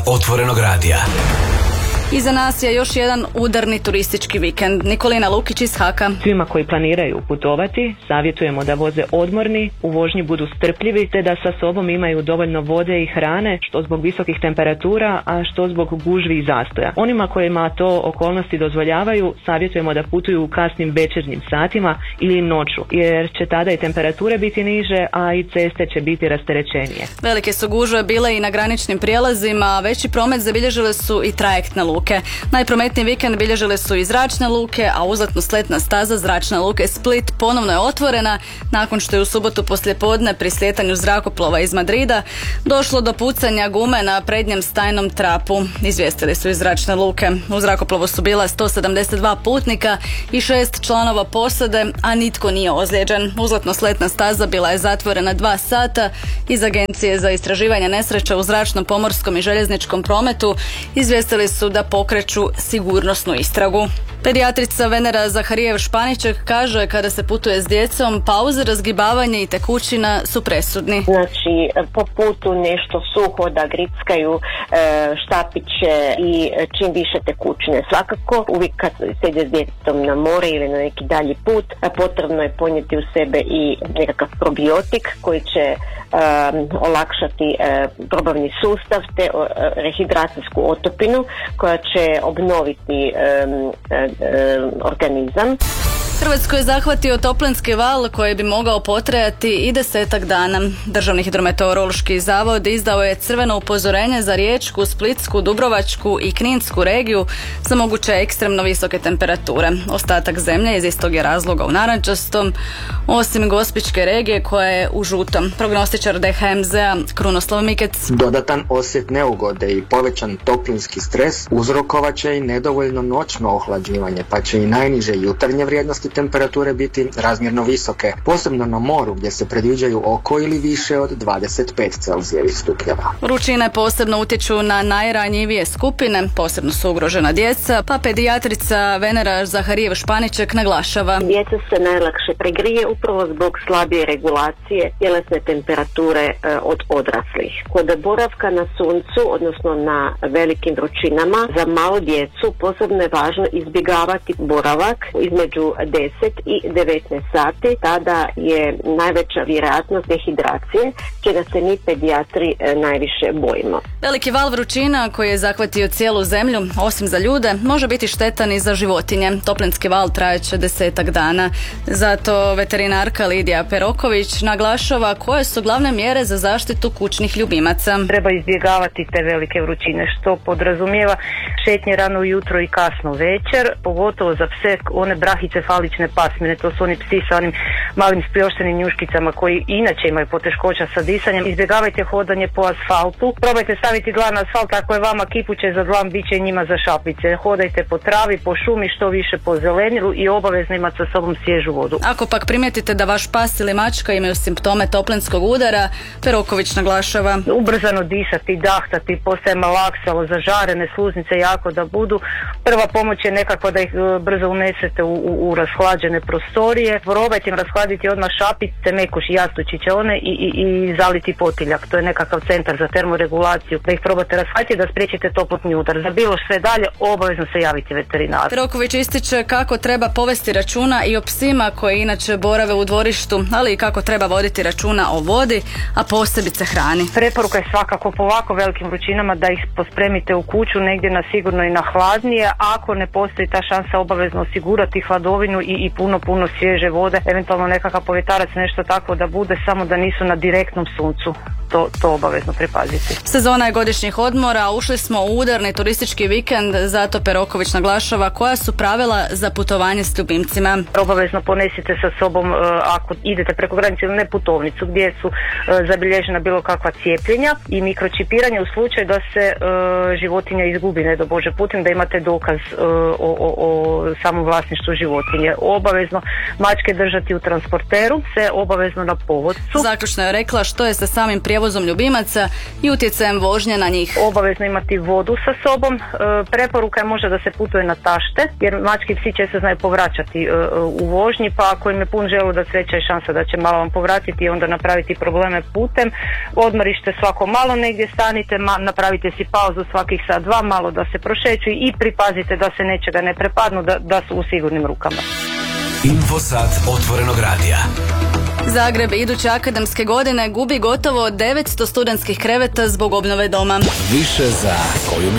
Otvorenog radija. Iza nas je još jedan udarni turistički vikend. Nikolina Lukić iz Haka. Svima koji planiraju putovati savjetujemo da voze odmorni, u vožnji budu strpljivi te da sa sobom imaju dovoljno vode i hrane, što zbog visokih temperatura, a što zbog gužvi i zastoja. Onima kojima to okolnosti dozvoljavaju savjetujemo da putuju u kasnim večernjim satima ili noću, jer će tada i temperature biti niže, a i ceste će biti rasterećenije. Velike su gužve bile i na graničnim prijelazima, a veći promet zabilježile su i trajektne luke. Najprometniji vikend bilježile su i zračne luke, a uzletno-sletna staza zračne luke Split ponovno je otvorena nakon što je u subotu poslijepodne pri slijetanju zrakoplova iz Madrida došlo do pucanja gume na prednjem stajnom trapu. Izvijestili su iz zračne luke. U zrakoplovu su bila 172 putnika i 6 članova posade, a nitko nije ozlijeđen. Uzletno-sletna staza bila je zatvorena 2 sata. Iz Agencije za istraživanje nesreća u zračnom, pomorskom i željezničkom prometu izvijestili su da pokreću sigurnosnu istragu. Pedijatrica Venera Zaharijev-Španiček kaže kada se putuje s djecom, pauze, razgibavanje i tekućina su presudni. Znači, po putu nešto suho da grickaju, štapiće i čim više tekućine. Svakako, uvijek kad se ide s djetetom na more ili na neki dalji put, potrebno je ponijeti u sebe i nekakav probiotik koji će olakšati probavni sustav te rehidracijsku otopinu koja će obnoviti organizam. Hrvatsku je zahvatio toplinski val koji bi mogao potrajati i 10 dana. Državni hidrometeorološki zavod izdao je crveno upozorenje za Riječku, Splitsku, Dubrovačku i Kninsku regiju za moguće ekstremno visoke temperature. Ostatak zemlje iz istog je razloga u narančastom, osim Gospićke regije koja je u žutom. Prognostičar DHMZ-a Krunoslav Mikec. Dodatan osjet neugode i povećan toplinski stres uzrokovat će i nedovoljno noćno ohlađivanje, pa će i najniže jutarnje vrijednosti temperature biti razmjerno visoke, posebno na moru gdje se predviđaju oko ili više od 25 Celzijevih stupnjeva. Vrućine posebno utječu na najranjivije skupine, posebno su ugrožena djeca, pa pedijatrica Venera Zaharijev-Španiček naglašava. Djeca se najlakše pregrije upravo zbog slabije regulacije tjelesne temperature od odraslih. Kod boravka na suncu, odnosno na velikim vrućinama, za malu djecu posebno je važno izbjegavati boravak između 10 i 19 sati, tada je najveća vjerojatnost dehidracije, čega se mi pedijatri najviše bojimo. Veliki val vrućina koji je zahvatio cijelu zemlju, osim za ljude, može biti štetan i za životinje. Toplinski val trajeće 10 dana. Zato veterinarka Lidija Peroković naglašava koje su glavne mjere za zaštitu kućnih ljubimaca. Treba izbjegavati te velike vrućine, što podrazumijeva šetnje rano ujutro i kasno večer, pogotovo za pse one brahicefalične pasmine, to su oni psi sa onim malim spljoštenim njuškicama koji inače imaju poteškoća sa disanjem. Izbjegavajte hodanje po asfaltu, probajte staviti dlan na asfalt, ako je vama kipuće za dlan, bit će njima za šapice. Hodajte po travi, po šumi, što više po zelenilu i obavezno imati sa sobom svježu vodu. Ako pak primijetite da vaš pas ili mačka imaju simptome toplinskog udara, Peroković naglašava. Ubrzano disati, dahtati, postaje malaksalo, zažarene sluznice jako da budu. Prva pomoć je nekako da ih brzo unesete u rashlađene prostorije. Probajte im rashladiti odmah šapice, mekuš i jastučiće one i zaliti potiljak. To je nekakav centar za termoregulaciju. Da ih probate rashladiti da spriječite toplotni udar. Za bilo sve dalje obavezno se javiti veterinaru. Peroković ističe kako treba povesti računa i o psima koji inače borave u dvorištu, ali i kako treba voditi računa o vodi, a posebice hrani. Preporuka je svakako po ovako velikim vrućinama da ih pospremite u kuću negdje na sigurno i na hladnije. Ako ne postoji ta šansa, obavezno osigurati hladovinu i puno svježe vode, eventualno nekakav povjetarac, nešto tako da bude, samo da nisu na direktnom suncu. To obavezno pripaziti. Sezona je godišnjih odmora, ušli smo u udarni turistički vikend, zato Peroković naglašava koja su pravila za putovanje s ljubimcima. Obavezno ponesite sa sobom, ako idete preko granice, ili ne, putovnicu gdje su zabilježena bilo kakva cijepljenja i mikročipiranje u slučaju da se životinja izgubi, ne do Bože putem, da imate dokaz o samom vlasništvu životinje. Obavezno mačke držati u transporteru, se obavezno na povodcu. Zaključno je rekla što je sa samim prijevozom prijevozom ljubimaca i utjecajem vožnje na njih. Obavezno imati vodu sa sobom. Preporuka je možda da se putuje na tašte, jer mački psi često znaju povraćati u vožnji, pa ako im je pun želudac, veća je šansa da će malo vam povratiti i onda napraviti probleme putem. Odmorište svako malo negdje stanite, napravite si pauzu svakih sat dva, malo da se prošeću i pripazite da se nečega ne prepadnu, da su u sigurnim rukama. Infosat otvorenog radija. Zagreb iduće akademske godine gubi gotovo 900 studentskih kreveta zbog obnove doma. Više za koju